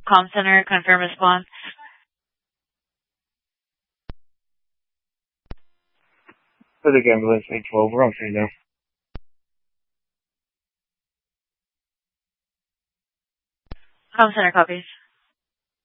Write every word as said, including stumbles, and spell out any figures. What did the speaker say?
Com center, confirm response. Pacific Ambulance eight twelve, we're on scene now. Com center copies.